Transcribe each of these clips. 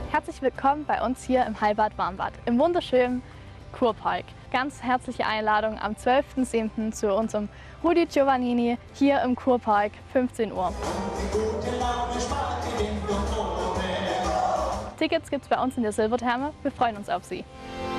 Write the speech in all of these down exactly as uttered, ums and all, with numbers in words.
Herzlich willkommen bei uns hier im Heilbad Warmbad, im wunderschönen Kurpark. Ganz herzliche Einladung am zwölften siebten zu unserem Rudi Giovannini hier im Kurpark, fünfzehn Uhr. Tickets gibt es bei uns in der Silbertherme. Wir freuen uns auf Sie.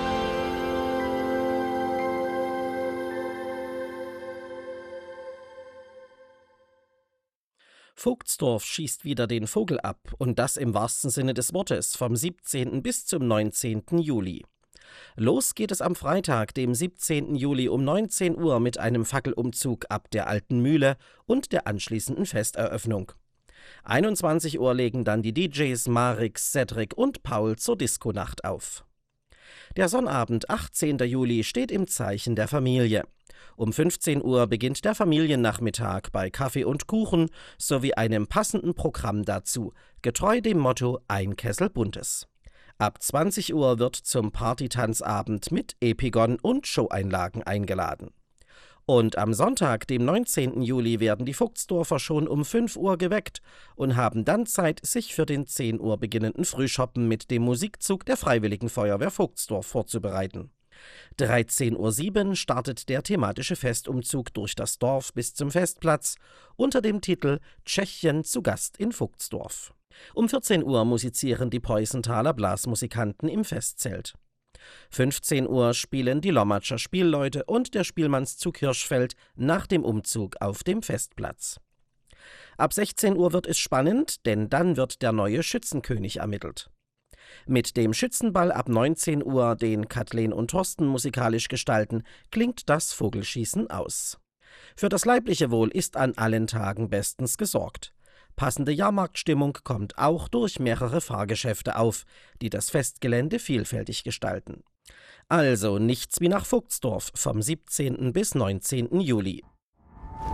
Vogtsdorf schießt wieder den Vogel ab, und das im wahrsten Sinne des Wortes, vom siebzehnten bis zum neunzehnten Juli. Los geht es am Freitag, dem siebzehnten Juli um neunzehn Uhr mit einem Fackelumzug ab der Alten Mühle und der anschließenden Festeröffnung. einundzwanzig Uhr legen dann die D Js Marix, Cedric und Paul zur Diskonacht auf. Der Sonnabend, achtzehnten Juli, steht im Zeichen der Familie. Um fünfzehn Uhr beginnt der Familiennachmittag bei Kaffee und Kuchen sowie einem passenden Programm dazu, getreu dem Motto Ein Kessel Buntes. Ab zwanzig Uhr wird zum Partytanzabend mit Epigon und Showeinlagen eingeladen. Und am Sonntag, dem neunzehnten Juli, werden die Vogtsdorfer schon um fünf Uhr geweckt und haben dann Zeit, sich für den zehn Uhr beginnenden Frühschoppen mit dem Musikzug der Freiwilligen Feuerwehr Vogtsdorf vorzubereiten. dreizehn Uhr sieben startet der thematische Festumzug durch das Dorf bis zum Festplatz unter dem Titel Tschechien zu Gast in Vogtsdorf. Um vierzehn Uhr musizieren die Preußenthaler Blasmusikanten im Festzelt. fünfzehn Uhr spielen die Lommatscher Spielleute und der Spielmannszug Hirschfeld nach dem Umzug auf dem Festplatz. Ab sechzehn Uhr wird es spannend, denn dann wird der neue Schützenkönig ermittelt. Mit dem Schützenball ab neunzehn Uhr, den Kathleen und Thorsten musikalisch gestalten, klingt das Vogelschießen aus. Für das leibliche Wohl ist an allen Tagen bestens gesorgt. Passende Jahrmarktstimmung kommt auch durch mehrere Fahrgeschäfte auf, die das Festgelände vielfältig gestalten. Also nichts wie nach Vogtsdorf vom siebzehnten bis neunzehnten Juli.